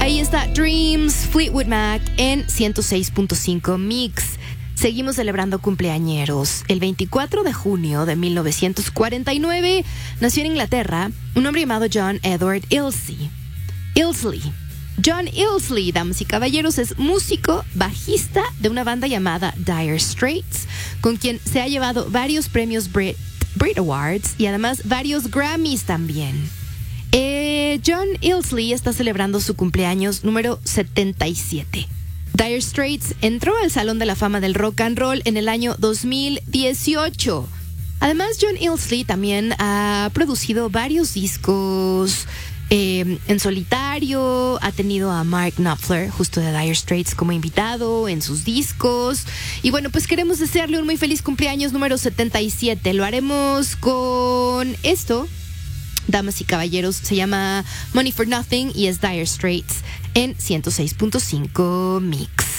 Ahí está Dreams, Fleetwood Mac en 106.5 Mix. Seguimos celebrando cumpleañeros. El 24 de junio de 1949 nació en Inglaterra un hombre llamado John Edward Illsley. John Illsley, damas y caballeros, es músico, bajista de una banda llamada Dire Straits, con quien se ha llevado varios premios Brit Awards y además varios Grammys también. John Illsley está celebrando su cumpleaños número 77. Dire Straits entró al Salón de la Fama del Rock and Roll en el año 2018. Además, John Illsley también ha producido varios discos en solitario. Ha tenido a Mark Knopfler, justo de Dire Straits, como invitado en sus discos. Y bueno, pues queremos desearle un muy feliz cumpleaños número 77. Lo haremos con esto, damas y caballeros. Se llama Money for Nothing y es Dire Straits en 106.5 Mix.